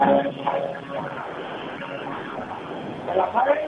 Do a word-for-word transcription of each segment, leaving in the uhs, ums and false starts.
la sabe?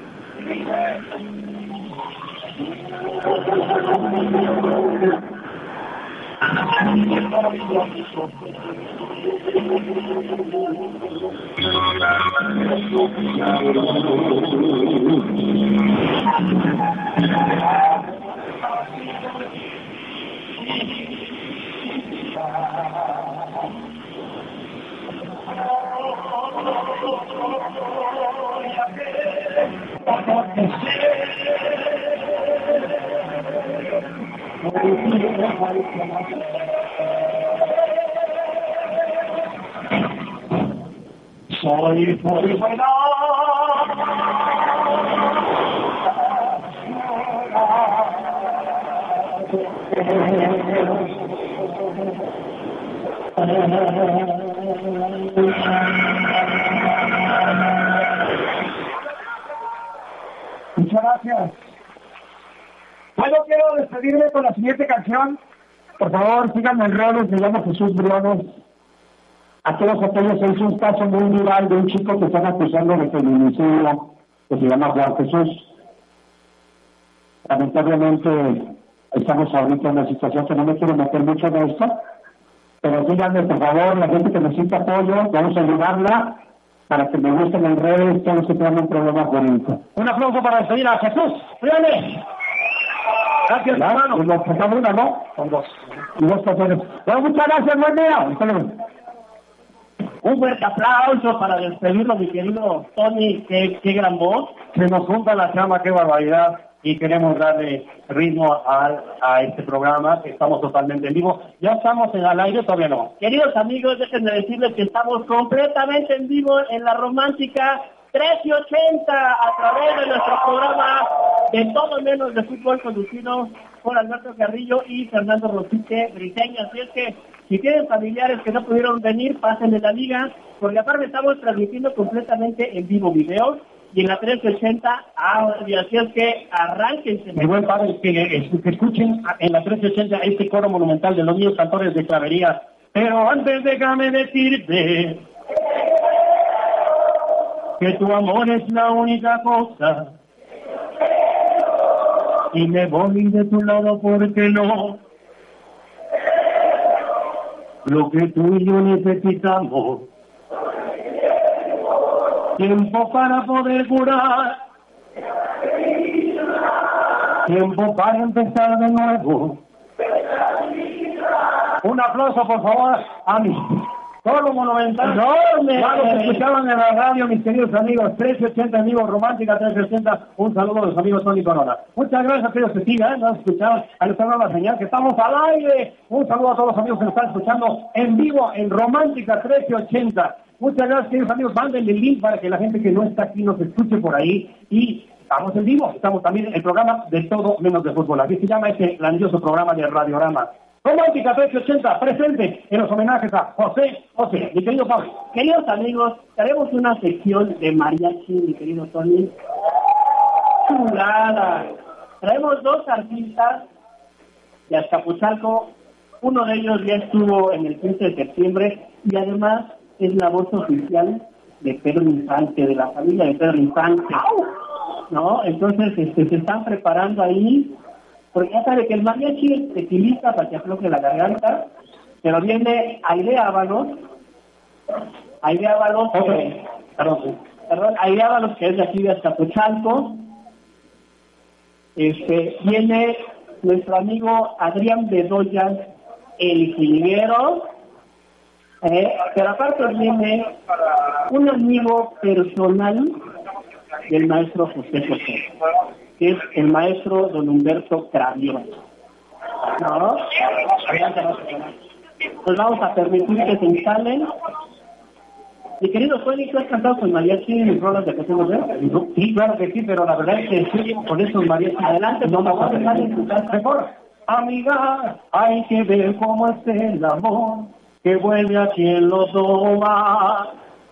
Soy muy buena. Muchas gracias. Bueno, quiero despedirme con la siguiente canción. Por favor, síganme en redes, me llamo Jesús Briones. A todos aquellos, es un caso muy viral de un chico que están acusando de feminicidio, que se llama Juan Jesús. Lamentablemente, estamos ahorita en una situación que no me quiero meter mucho en esto, pero díganme, por favor, la gente que necesita apoyo, vamos a ayudarla para que me gusten en redes, todos que tengan un problema bonito. Un aplauso para despedir a Jesús Briones. Gracias, hermano. Pues nos faltaba una, ¿no? Son dos. Y dos canciones. Bueno, muchas gracias, buen día. Hasta luego. Un fuerte aplauso para despedirlo, mi querido Tony, qué, qué gran voz. Se nos junta la chama, qué barbaridad. Y queremos darle ritmo a, a este programa, que estamos totalmente en vivo. ¿Ya estamos en al aire? Todavía no. Queridos amigos, déjenme decirles que estamos completamente en vivo en la romántica trece ochenta a través de nuestro programa de todo menos de fútbol, conducido por Alberto Carrillo y Fernando Rosique Briseño. Así es que si tienen familiares que no pudieron venir, pásenle la liga, porque aparte estamos transmitiendo completamente en vivo videos y en la trece ochenta audio. Así es que arránquense. Mi buen padre, que, que escuchen en la trece ochenta este coro monumental de los niños cantores de clavería. Pero antes déjame decirte que tu amor es la única cosa y me voy de tu lado porque no. Lo que tú y yo necesitamos, tiempo para poder curar, tiempo para empezar de nuevo. Un aplauso, por favor, a mí. Todo monumental. Enorme. Ya los escuchaban en la radio, mis queridos amigos. trece ochenta amigos, romántica trece ochenta. Un saludo a los amigos Tony Corona. Muchas gracias a aquellos que sigan, nos escucharon. Ahí está la señal que estamos al aire. Un saludo a todos los amigos que nos están escuchando en vivo en romántica trece ochenta. Muchas gracias, queridos amigos. Mándenle el link para que la gente que no está aquí nos escuche por ahí. Y estamos en vivo. Estamos también en el programa de todo menos de fútbol. Así se llama este grandioso programa de Radiorama. Romántica trece ochenta, presente en los homenajes a José José, mi querido Pablo. Queridos amigos, tenemos una sección de mariachi, mi querido Tony. Chulada. Traemos dos artistas de Azcapotzalco. Uno de ellos ya estuvo en el quince de septiembre y además es la voz oficial de Pedro Infante, de la familia de Pedro Infante. ¿No? Entonces este, se están preparando ahí. Porque ya sabe que el mariachi se utiliza para que afloje la garganta, pero viene Aide Ábalos, Aide Ábalos, okay. perdón, perdón, Aide Ábalos, que es de aquí de Azcapotzalco. Este, viene nuestro amigo Adrián Bedoya, el jilguero, eh, pero aparte viene un amigo personal del maestro José José, que es el maestro don Humberto Cravioto. ¿No? Pues vamos a permitir que se instalen. Mi querido Tony, ¿tú has cantado con mariachi en rolas de que hacemos ver? Sí, claro que sí, pero la verdad es que sí, con esos mariachi adelante no vamos a dejar en tu casa. Mejor, amiga, hay que ver cómo es el amor que vuelve a quien lo toma.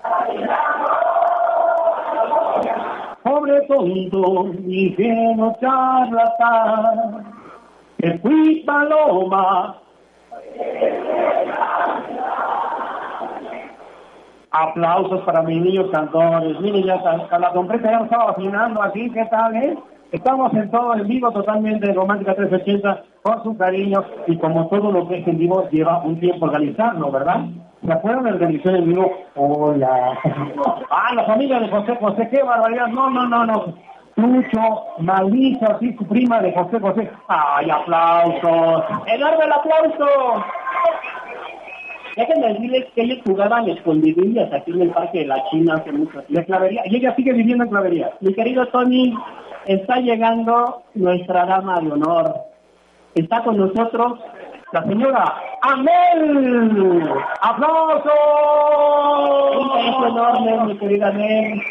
Pobre tonto, ingenuo charlatán, que fui paloma. Aplausos para mis niños cantores. Miren, ya está, la compresa ya estaba afinando aquí, ¿qué tal, eh? Estamos en todo en vivo, totalmente Romántica trescientos ochenta, con su cariño, y como todo lo que es en vivo lleva un tiempo organizarlo, ¿verdad? ¿Se acuerdan de la organización en vivo? Hola. Ah, la familia de José José, qué barbaridad. No, no, no, no. Lucho, Malisa, así su prima de José José. ¡Ay, aplausos! ¡Enorme el aplauso! Déjenme decirles que ellos jugaban escondidillas aquí en el Parque de la China hace mucho tiempo. De Clavería, y ella sigue viviendo en Clavería. Mi querido Tony, está llegando nuestra dama de honor. Está con nosotros la señora Amel. ¡Aplausos! Un beso enorme, mi querida Amel.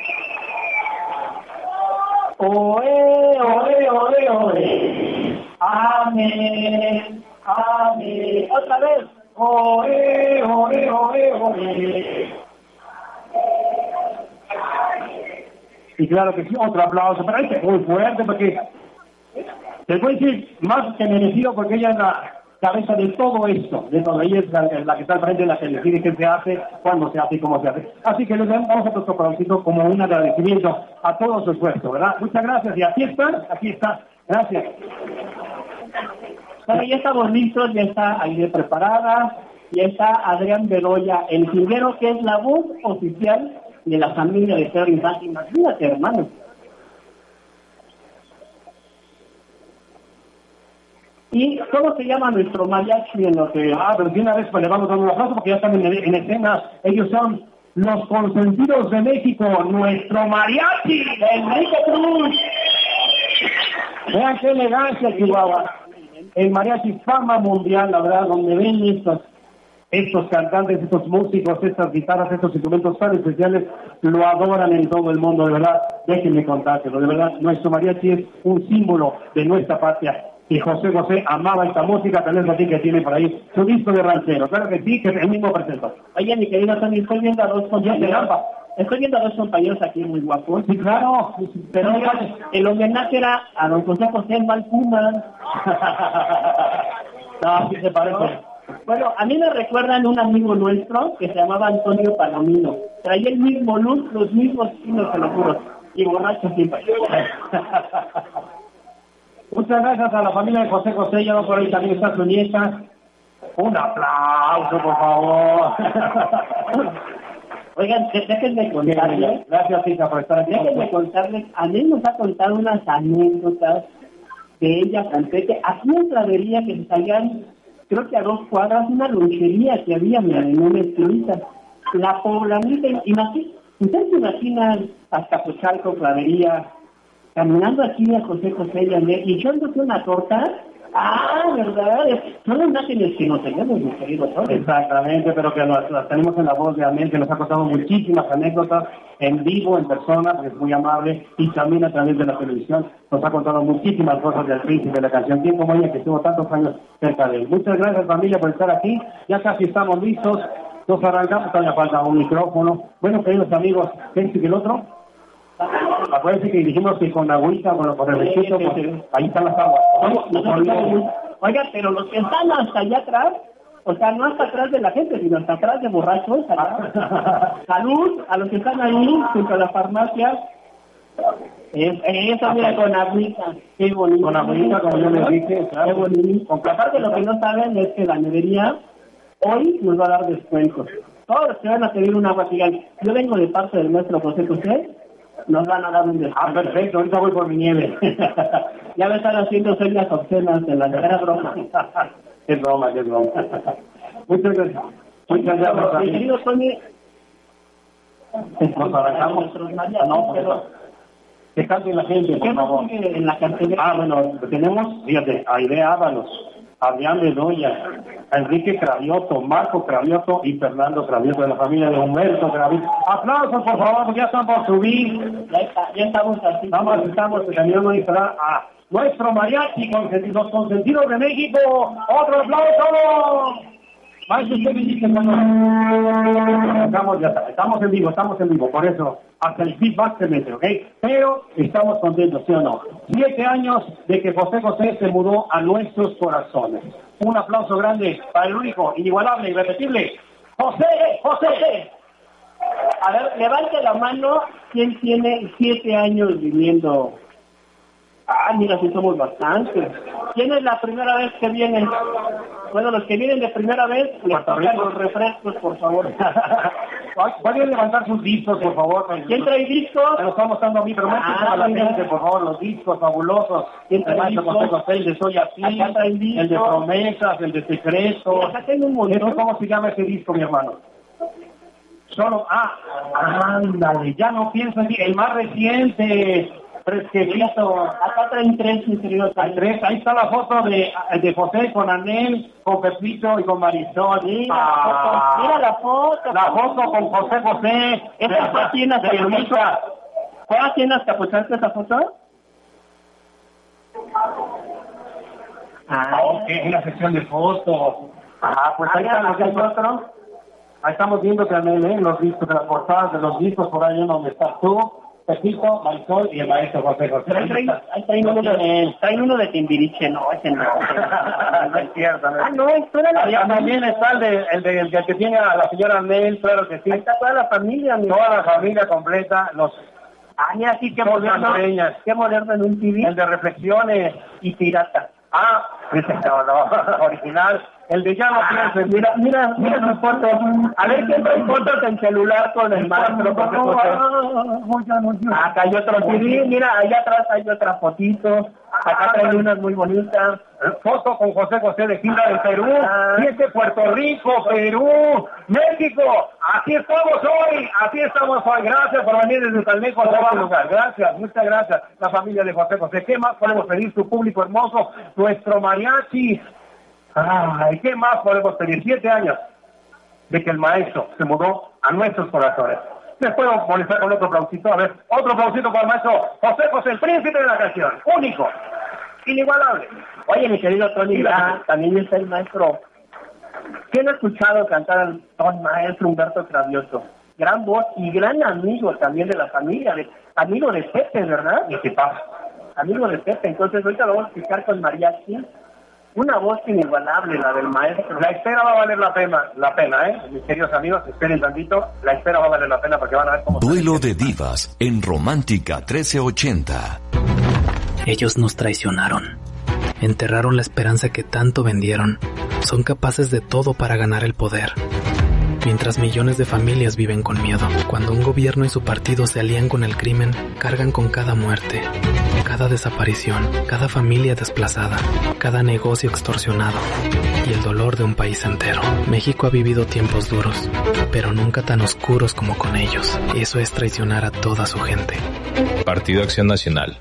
Oe, oe, oe, oe. Amén, amén. Otra vez. Oe, oe, oe, oe. Y claro que sí, otro aplauso, pero este es muy fuerte porque te voy a decir más que merecido porque ella es la cabeza de todo esto, de todo, ella es la, la que está al frente de la que decide qué se hace, cuándo se hace y cómo se hace. Así que les damos a nuestro corazoncito como un agradecimiento a todo su esfuerzo, ¿verdad? Muchas gracias, y aquí están, aquí está, gracias. Bueno, ya estamos listos, ya está Aide preparada, ya está Adrián Bedoya, el primero que es la voz oficial de la familia de Pedro Infante. Imagínate, hermano. ¿Y cómo se llama nuestro mariachi en lo que... Ah, pero de una vez pues, le vamos dando un aplauso porque ya están en, en escena. Ellos son los consentidos de México, nuestro mariachi, Enrique Cruz. Vean qué elegancia, Chihuahua. El mariachi fama mundial, la verdad, donde ven estos, estos cantantes, estos músicos, estas guitarras, estos instrumentos tan especiales, lo adoran en todo el mundo, de verdad. Déjenme contárselo, de verdad, nuestro mariachi es un símbolo de nuestra patria. Y José José amaba esta música, tal vez así que tiene por ahí su disco de ranchero. Claro que sí, que es el mismo presentó. Oye, mi querido Tony, estoy viendo a dos compañeros. Estoy viendo a dos compañeros aquí muy guapos. Sí, claro. Pero el homenaje era a don José José Malpuma. No, sí se parece. Bueno, a mí me recuerdan un amigo nuestro que se llamaba Antonio Palomino. Traía el mismo look, los mismos chinos, te lo juro. Y borracho siempre. Muchas gracias a la familia de José José, ya por ahí también está su nieta. Un aplauso, por favor. Oigan, déjenme contarles. Gracias, hija, por estar aquí. Déjenme contarles, a mí nos ha contado unas anécdotas de ella con Pepe. Aquí en Clavería, que se salían, creo que a dos cuadras, una lonchería que había, mira, en una esquinita. La poblanita, imagínate, ¿ustedes se imaginan hasta Pochacalco, Clavería, caminando aquí a José José y a Andrés, y echándose una torta? Ah, ¿verdad? Son las imágenes que nos tenemos, mi querido Tony. Exactamente, pero que las, las tenemos en la voz de Amel, que nos ha contado muchísimas anécdotas en vivo, en persona, porque es muy amable, y también a través de la televisión nos ha contado muchísimas cosas del príncipe de la canción, quien como ella que estuvo tantos años cerca de él. Muchas gracias, familia, por estar aquí. Ya casi estamos listos, nos arrancamos, todavía falta un micrófono. Bueno, queridos amigos, ¿qué es el otro? Acuérdense que dijimos que con agüita, con, con el respeto, pues, ahí están las aguas. Vamos, nosotros, oiga, pero los que están hasta allá atrás, o sea, no hasta atrás de la gente, sino hasta atrás de borrachos, allá. Salud a los que están ahí, junto a la farmacia. Es, eso, mira, con agüita, qué bonito. Con agüita, como yo les dije, claro. Qué bonito. Aparte, lo que no saben es que la nevería hoy nos va a dar descuentos. Todos los que van a pedir una agua gigante. Yo vengo de parte del maestro José José, nos van a dar un descuento. Ah, perfecto, ahorita voy por mi nieve. Ya me están haciendo señas obscenas en la nevera, broma. Es broma, es broma. Muchas gracias. Muchas gracias. Mi querido Tony, nos arrancamos. No, pero que cante la gente, por favor. En la cartelera? Ah, bueno, tenemos, fíjate, Aide Ábalos, Adrián Bedoya, Enrique Cravioto, Marco Cravioto y Fernando Cravioto, de la familia de Humberto Cravioto. Aplausos, por favor, porque ya están por subir. Ya, está, ya estamos así. Vamos, estamos caminando y será a nuestro mariachi, consentidos, los consentidos de México. ¡Otro aplauso! Más usted me dice cuando estamos, ya está, estamos en vivo, estamos en vivo, por eso hasta el feedback se mete, ¿ok? Pero estamos contentos, ¿sí o no? Siete años de que José José se mudó a nuestros corazones. Un aplauso grande para el único, inigualable, irrepetible, José José. A ver, levante la mano. ¿Quién tiene siete años viviendo? Ah, mira, sí somos bastantes. ¿Quién es la primera vez que viene? Bueno, los que vienen de primera vez, les tocan los refrescos, por favor. ¿Pueden levantar sus discos, por favor? ¿Quién trae discos? Me lo estamos dando a mí, pero ah, a la gente, por favor, los discos fabulosos. ¿Quién trae discos? José José, el de Soy Así, el de Promesas, el de Secretos. Acá tengo un montón. ¿Cómo se llama ese disco, mi hermano? Solo, ah, ándale, ya no pienso en ti, el más reciente, fresquecito. Acá traen tres, mis queridos. Hay tres, ahí está la foto de, de José con Anel, con Pepito y con Marisol. Mira, ah, la, foto, mira la foto. La foto con José José. ¿Esa fue aquí en Azcapotzalco? ¿Fue aquí en Azcapotzalco esa foto? Ah, ok, en la sección de fotos. Ah, pues ahí está lo otro. Ahí estamos viendo que en los discos, de las portadas de los discos, por ahí uno donde estás tú, Pepito, Marisol y el maestro José José. Ahí traen, ahí traen, uno, de, traen uno de Timbiriche, no, ese no. No es cierto, ¿no? Ah, no, esto era la familia. También está el, de, el, de, el que tiene a la señora Mel, claro que sí. Ahí está toda la familia, amigo. Toda la familia completa, los... Ah, mira, sí, qué moderno, qué moderno en un T V. El de reflexiones y pirata. Ah, no, no, original. El de ya no ah, pienses. Mira, mira, mira su foto. A ver quién trae fotos en celular con el maestro. Acá hay otro T V, mira, allá atrás hay otra fotito. Acá traen unas muy bonitas. Foto con José José de gira de Perú. Y este Puerto Rico, Perú, México. Así estamos hoy, así estamos hoy. Gracias por venir desde tan lejos a este lugar. Gracias, muchas gracias. La familia de José José. ¿Qué más podemos pedir? Su público hermoso, nuestro mariachi. Ay, ¿qué más podemos pedir? Siete años de que el maestro se mudó a nuestros corazones. Les puedo molestar con otro aplausito. A ver, otro aplausito para el maestro José José, el príncipe de la canción. Único, inigualable. Oye, mi querido Tony, ya, también está el maestro. ¿Quién ha escuchado cantar al don maestro Humberto Travioso? Gran voz y gran amigo también de la familia, de, amigo de Pepe, ¿verdad? ¿Y qué pasa? Amigo de Pepe. Entonces ahorita lo vamos a explicar con mariachi. Una voz inigualable, la del maestro. La espera va a valer la pena, la pena, ¿eh? Mis queridos amigos, esperen tantito. La espera va a valer la pena porque van a ver cómo... Duelo de divas en Romántica trece ochenta. Ellos nos traicionaron. Enterraron la esperanza que tanto vendieron. Son capaces de todo para ganar el poder. Mientras millones de familias viven con miedo. Cuando un gobierno y su partido se alían con el crimen, cargan con cada muerte, cada desaparición, cada familia desplazada, cada negocio extorsionado y el dolor de un país entero. México ha vivido tiempos duros, pero nunca tan oscuros como con ellos. Eso es traicionar a toda su gente. Partido Acción Nacional.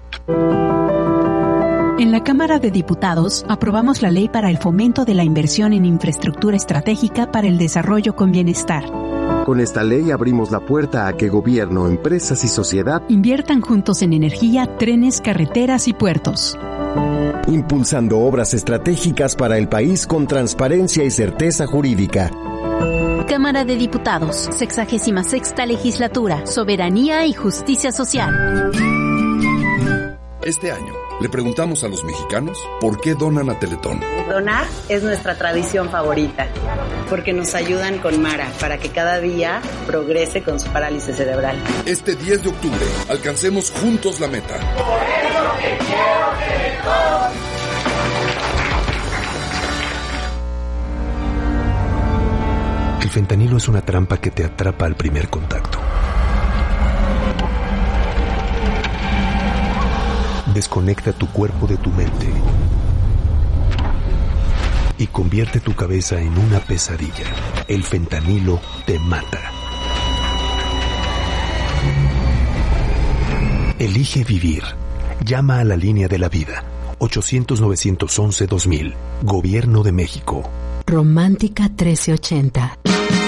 En la Cámara de Diputados aprobamos la ley para el fomento de la inversión en infraestructura estratégica para el desarrollo con bienestar. Con esta ley abrimos la puerta a que gobierno, empresas y sociedad inviertan juntos en energía, trenes, carreteras y puertos. Impulsando obras estratégicas para el país con transparencia y certeza jurídica. Cámara de Diputados, sexagésima sexta legislatura, soberanía y justicia social. Este año le preguntamos a los mexicanos por qué donan a Teletón. Donar es nuestra tradición favorita, porque nos ayudan con Mara para que cada día progrese con su parálisis cerebral. Este diez de octubre, alcancemos juntos la meta. Por eso te quiero Teletón. El fentanilo es una trampa que te atrapa al primer contacto. Desconecta tu cuerpo de tu mente y convierte tu cabeza en una pesadilla. El fentanilo te mata. Elige vivir. Llama a la línea de la vida. ochocientos, novecientos once, dos mil. Gobierno de México. Romántica trece ochenta.